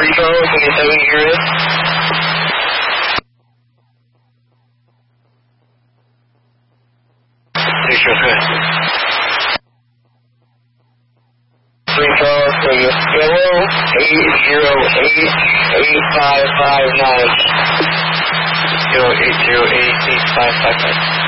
Charles, can you tell me your is? Sure, good. 3 Charles from Yellow, 808-8559. 808-8559.